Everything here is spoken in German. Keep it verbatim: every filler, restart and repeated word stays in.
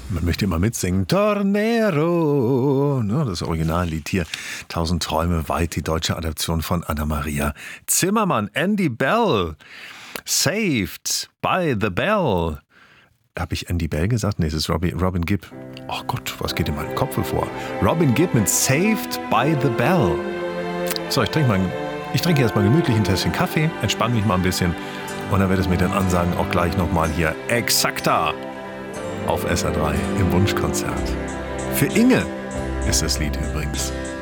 Man möchte immer mitsingen. Tornero. Ne, das Originallied hier. Tausend Träume weit, die deutsche Adaption von Anna-Maria Zimmermann. Andy Bell. Saved by the Bell. Habe ich Andy Bell gesagt? Nee, es ist Robin, Robin Gibb. Ach Gott, was geht in meinem Kopf vor? Robin Gibb mit Saved by the Bell. So, ich trinke mal, ich trinke erstmal gemütlich ein Tässchen Kaffee, entspanne mich mal ein bisschen und dann wird es mit den Ansagen auch gleich nochmal hier exakter auf S R drei im Wunschkonzert. Für Inge ist das Lied übrigens.